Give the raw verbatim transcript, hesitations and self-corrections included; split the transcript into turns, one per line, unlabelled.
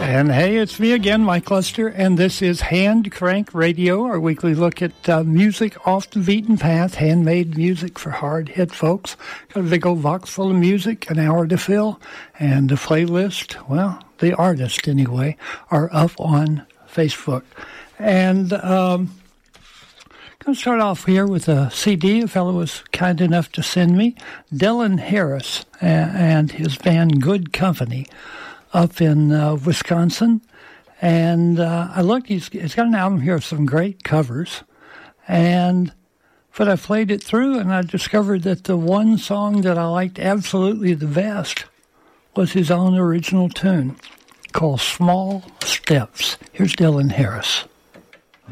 And hey, it's me again, Mike Luster, and this is Hand Crank Radio, our weekly look at uh, music off the beaten path, handmade music for hard-hit folks. Got a big old box full of music, an hour to fill, and the playlist, well, the artists anyway, are up on Facebook. And um, going to start off here with a C D a fellow was kind enough to send me, Dylan Harris and his band Good Company, up in uh, Wisconsin, and uh, I looked, he's, he's got an album here of some great covers, and but I played it through, and I discovered that the one song that I liked absolutely the best was his own original tune, called Small Steps. Here's Dylan Harris.